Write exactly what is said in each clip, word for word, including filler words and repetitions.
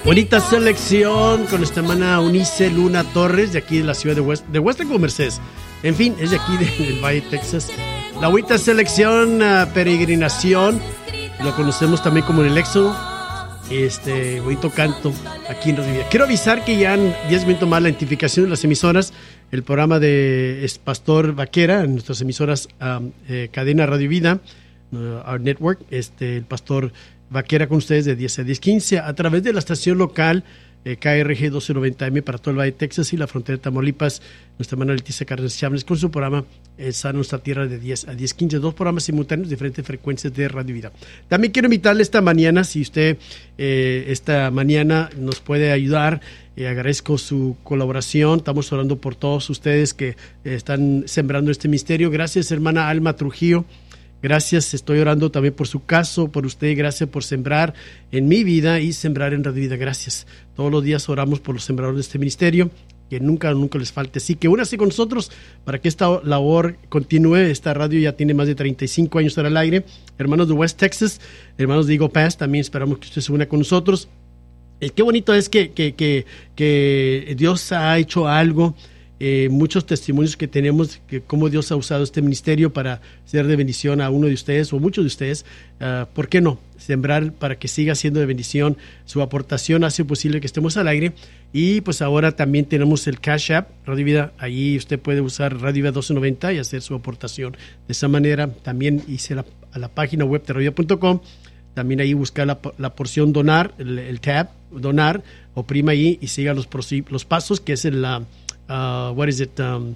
Bonita selección con nuestra hermana Unice Luna Torres, de aquí de la ciudad de West, de Western o Mercedes. En fin, es de aquí de, del Valle, Texas. La bonita selección, uh, Peregrinación, lo conocemos también como en el Éxodo. Este bonito canto aquí en Radio Vida. Quiero avisar que ya en diez minutos más la identificación de las emisoras, el programa de es Pastor Vaquera, en nuestras emisoras um, eh, Cadena Radio Vida, uh, our network, este, el Pastor Vaquera con ustedes de diez a diez quince a través de la estación local eh, K R G doce noventa M para todo el Valle de Texas y la frontera de Tamaulipas. Nuestra hermana Leticia Cárdenas Chávez con su programa eh, Sana Nuestra Tierra de diez a diez quince, dos programas simultáneos, diferentes frecuencias de Radio Vida. También quiero invitarle esta mañana, si usted eh, esta mañana nos puede ayudar, eh, agradezco su colaboración. Estamos orando por todos ustedes que eh, están sembrando este misterio. Gracias, hermana Alma Trujillo. Gracias, estoy orando también por su caso, por usted. Gracias por sembrar en mi vida y sembrar en Radio Vida. Gracias. Todos los días oramos por los sembradores de este ministerio, que nunca, nunca les falte. Así que únase con nosotros para que esta labor continúe. Esta radio ya tiene más de treinta y cinco años al aire. Hermanos de West Texas, hermanos de Eagle Pass, también esperamos que usted se una con nosotros. Eh, qué bonito es que, que, que, que Dios ha hecho algo. Eh, muchos testimonios que tenemos que cómo Dios ha usado este ministerio para ser de bendición a uno de ustedes o muchos de ustedes. Uh, ¿por qué no? Sembrar para que siga siendo de bendición. Su aportación hace posible que estemos al aire. Y pues ahora también tenemos el Cash App, Radio Vida. Ahí usted puede usar Radio Vida doce noventa y hacer su aportación. De esa manera también hice la, a la página web de radio vida punto com. También ahí buscar la, la porción donar, el, el tab, donar, oprima ahí y siga los, los pasos, que es en la... Uh, what is it? Um,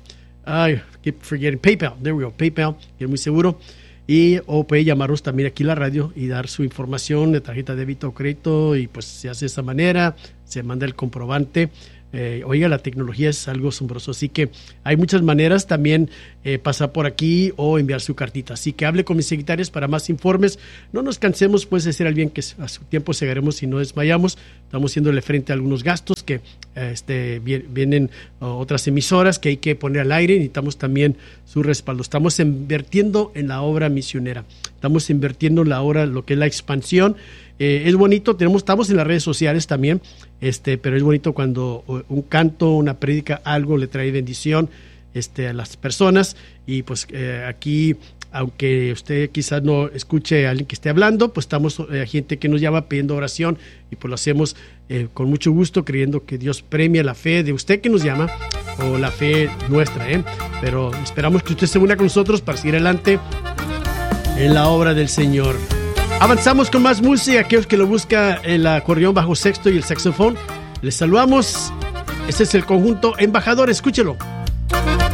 I keep forgetting. PayPal. There we go. PayPal, que es muy seguro. Y o puede llamarnos también aquí a la radio y dar su información de tarjeta de débito o crédito y pues se hace de esa manera, se manda el comprobante. Eh, oiga, la tecnología es algo asombroso, así que hay muchas maneras también eh, pasar por aquí o enviar su cartita, así que hable con mis secretarios para más informes. No nos cansemos, puede decir al bien que a su tiempo llegaremos y no desmayamos. Estamos haciéndole frente a algunos gastos que eh, este, vienen uh, otras emisoras que hay que poner al aire. Necesitamos también su respaldo. Estamos invirtiendo en la obra misionera, estamos invirtiendo en la obra, lo que es la expansión. Eh, es bonito, tenemos, estamos en las redes sociales también, este, pero es bonito cuando un canto, una prédica, algo le trae bendición este, a las personas. Y pues eh, aquí, aunque usted quizás no escuche a alguien que esté hablando, pues estamos eh, gente que nos llama pidiendo oración y pues lo hacemos eh, con mucho gusto, creyendo que Dios premia la fe de usted que nos llama o la fe nuestra, ¿eh? Pero esperamos que usted se una con nosotros para seguir adelante en la obra del Señor. Avanzamos con más música, aquellos que lo buscan el acordeón bajo sexto y el saxofón. Les saludamos. Este es el conjunto Embajador, escúchelo.